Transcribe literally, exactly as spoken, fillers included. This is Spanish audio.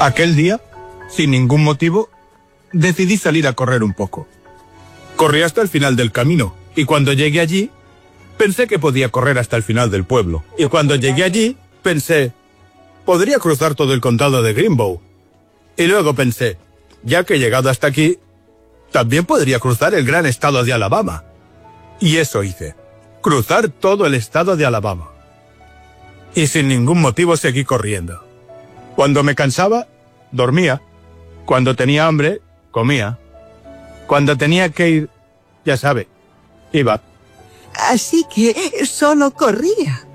Aquel día, sin ningún motivo, decidí salir a correr un poco. Corrí hasta el final del camino, y cuando llegué allí, pensé que podía correr hasta el final del pueblo. Y cuando llegué allí, pensé, podría cruzar todo el condado de Greenbow. Y luego pensé, ya que he llegado hasta aquí, también podría cruzar el gran estado de Alabama. Y eso hice, cruzar todo el estado de Alabama. Y sin ningún motivo seguí corriendo. Cuando me cansaba, dormía. Cuando tenía hambre, comía. Cuando tenía que ir, ya sabe, iba. Así que solo corría.